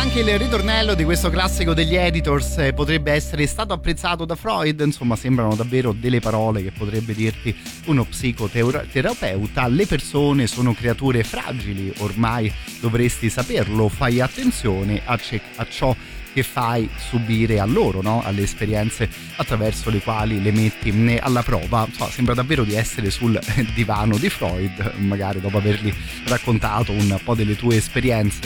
Anche il ritornello di questo classico degli Editors potrebbe essere stato apprezzato da Freud. Insomma, sembrano davvero delle parole che potrebbe dirti uno psicoterapeuta. Le persone sono creature fragili, ormai dovresti saperlo, fai attenzione a ciò che fai subire a loro, no? Alle esperienze attraverso le quali le metti alla prova. Sembra davvero di essere sul divano di Freud, magari dopo avergli raccontato un po' delle tue esperienze